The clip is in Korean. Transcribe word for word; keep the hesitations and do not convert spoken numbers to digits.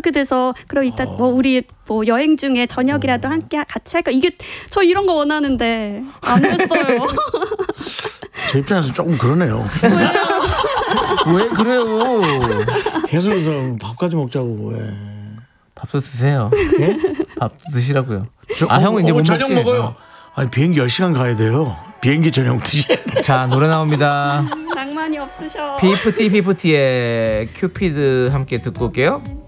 그렇게 돼서 그럼 이따 어. 뭐 우리 뭐 여행 중에 저녁이라도 함께 같이 할까? 이게 저 이런 거 원하는데 안 됐어요. 제 입장에서 조금 그러네요. 왜 그래요? 계속 해서 밥까지 먹자고 왜? 밥도 드세요. 예? 밥도 드시라고요. 저, 아, 어, 형은 이제 어, 못 저녁 먹지? 먹어요. 아니 비행기 열 시간 가야 돼요. 비행기 저녁 드셔야 돼요. 자, 노래 나옵니다. 낭만이 없으셔. 피프티 피프티의 큐피드 함께 듣고 올게요.